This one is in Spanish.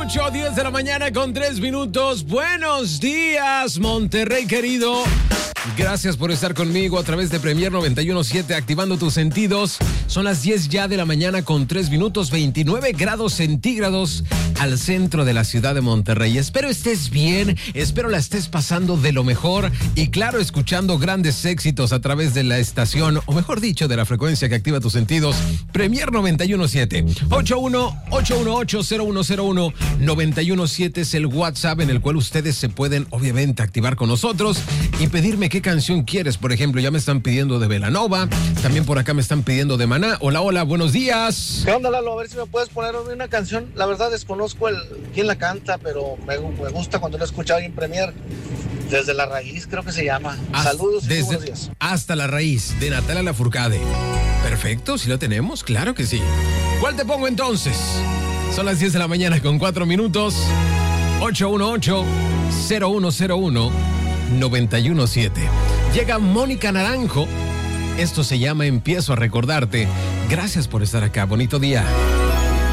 8:10 de la mañana con 3 minutos. Buenos días, Monterrey querido. Gracias por estar conmigo a través de Premier 91.7, activando tus sentidos. Son las 10 ya de la mañana con 3 minutos, 29 grados centígrados al centro de la ciudad de Monterrey. Espero estés bien, espero la estés pasando de lo mejor y claro, escuchando grandes éxitos a través de la estación, o mejor dicho, de la frecuencia que activa tus sentidos, Premier 91.7. 81-818-0101-917 es el WhatsApp en el cual ustedes se pueden, obviamente, activar con nosotros y pedirme qué canción quieres. Por ejemplo, ya me están pidiendo de Belanova, también por acá me están pidiendo de Maná. Hola, hola, buenos días. ¿Qué onda, Lalo? A ver si me puedes poner una canción. La verdad desconozco quién la canta, pero me gusta cuando la he escuchado ahí en Premier. Desde la raíz, creo que se llama. Saludos y buenos días. Hasta la raíz, de Natalia Lafourcade. Perfecto, ¿sí lo tenemos? Claro que sí. ¿Cuál te pongo entonces? Son las 10 de la mañana con 4 minutos. 818-0101-917. Llega Mónica Naranjo. Esto se llama Empiezo a recordarte. Gracias por estar acá. Bonito día.